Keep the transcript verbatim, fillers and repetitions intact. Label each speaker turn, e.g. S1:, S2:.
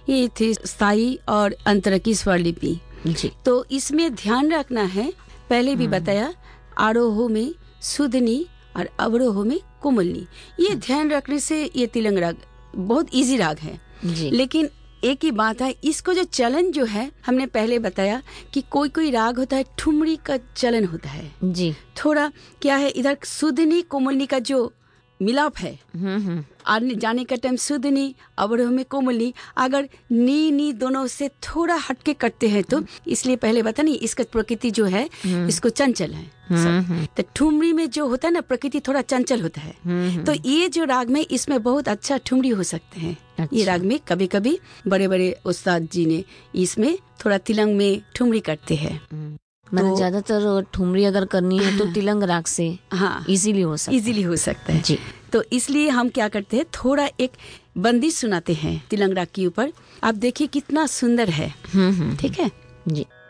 S1: ये थी स्थाई और अंतरा की स्वर लिपि
S2: जी।
S1: तो इसमें ध्यान रखना है, पहले भी बताया, आरोह में शुद्धनी और अवरोह में कोमलनी। ये ध्यान रखने से ये तिलंग राग बहुत इजी राग है
S2: जी।
S1: लेकिन एक ही बात है, इसको जो चलन जो है, हमने पहले बताया कि कोई कोई राग होता है ठुमरी का चलन होता है
S2: जी।
S1: थोड़ा क्या है, इधर शुद्धनी कोमलनी का जो मिलाप है,
S2: हम्म हम्म
S1: आने जाने का टाइम शुद्धनी, अवरोह में कोमलनी, अगर नी नी दोनों से थोड़ा हटके करते हैं तो इसलिए पहले बता नहीं, इसका प्रकृति जो है इसको चंचल है। तो ठुमरी में जो होता है ना, प्रकृति थोड़ा चंचल होता है। तो ये जो राग में इसमें बहुत अच्छा ठुमरी हो सकते हैं।
S2: अच्छा।
S1: ये राग में कभी कभी बड़े बड़े उस्ताद जी ने इसमें थोड़ा तिलंग में ठुमरी करते हैं।
S2: मतलब
S1: तो-
S2: ज्यादातर ठुमरी अगर करनी है तो तिलंग राग से
S1: हाँ
S2: इजीली हो सकता है।
S1: इजीली हो सकता है
S2: जी।
S1: तो इसलिए हम क्या करते हैं, थोड़ा एक बंदिश सुनाते हैं तिलंग राग के ऊपर। आप देखिए कितना सुंदर है।
S2: हम्म हम्म
S1: ठीक है।
S2: जी।